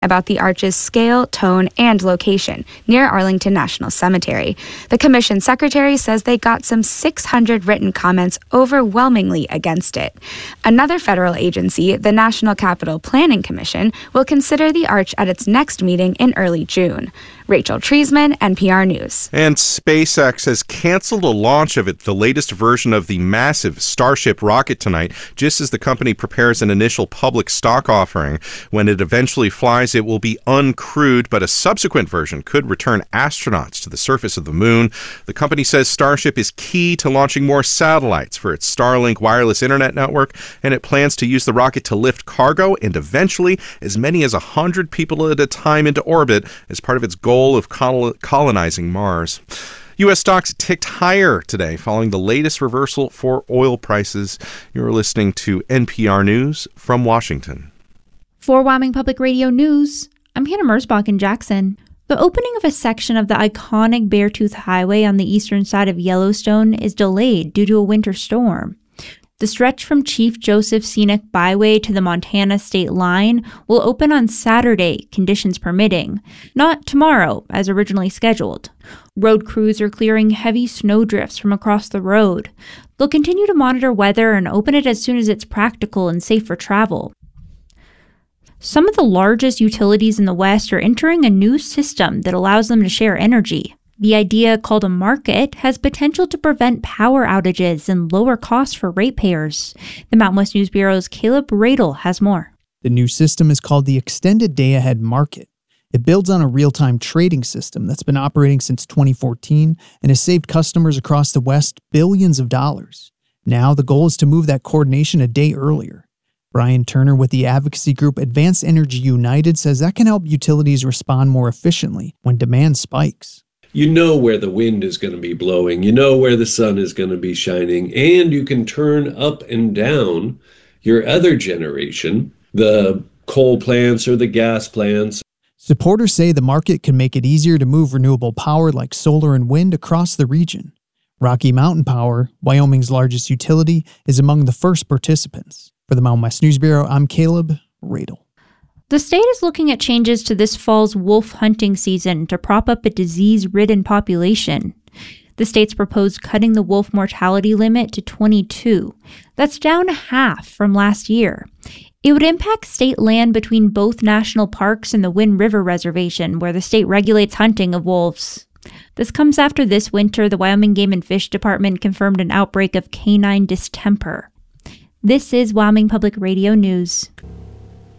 about the arch's scale, tone, and location near Arlington National Cemetery. The commission secretary says they got some 600 written comments overwhelmingly against it. Another federal agency, the National Capital Planning Commission, will consider the arch at its next meeting in early June. Rachel Treisman, NPR News. And SpaceX has canceled a launch of the latest version of the massive Starship rocket tonight, just as the company prepares an initial public stock offering. When it eventually flies, it will be uncrewed, but a subsequent version could return astronauts to the surface of the moon. The company says Starship is key to launching more satellites for its Starlink wireless internet network, and it plans to use the rocket to lift cargo and eventually as many as 100 people at a time into orbit as part of its goal of colonizing Mars. U.S. stocks ticked higher today following the latest reversal for oil prices. You're listening to NPR News from Washington. For Wyoming Public Radio News, I'm Hannah Mersbach in Jackson. The opening of a section of the iconic Beartooth Highway on the eastern side of Yellowstone is delayed due to a winter storm. The stretch from Chief Joseph Scenic Byway to the Montana state line will open on Saturday, conditions permitting, not tomorrow, as originally scheduled. Road crews are clearing heavy snowdrifts from across the road. They'll continue to monitor weather and open it as soon as it's practical and safe for travel. Some of the largest utilities in the West are entering a new system that allows them to share energy. The idea, called a market, has potential to prevent power outages and lower costs for ratepayers. The Mountain West News Bureau's Caleb Radel has more. The new system is called the Extended Day-Ahead Market. It builds on a real-time trading system that's been operating since 2014 and has saved customers across the West billions of dollars. Now, the goal is to move that coordination a day earlier. Brian Turner with the advocacy group Advanced Energy United says that can help utilities respond more efficiently when demand spikes. You know where the wind is going to be blowing, you know where the sun is going to be shining, and you can turn up and down your other generation, the coal plants or the gas plants. Supporters say the market can make it easier to move renewable power like solar and wind across the region. Rocky Mountain Power, Wyoming's largest utility, is among the first participants. For the Mountain West News Bureau, I'm Caleb Radel. The state is looking at changes to this fall's wolf hunting season to prop up a disease-ridden population. The state's proposed cutting the wolf mortality limit to 22. That's down half from last year. It would impact state land between both national parks and the Wind River Reservation, where the state regulates hunting of wolves. This comes after this winter, the Wyoming Game and Fish Department confirmed an outbreak of canine distemper. This is Wyoming Public Radio News.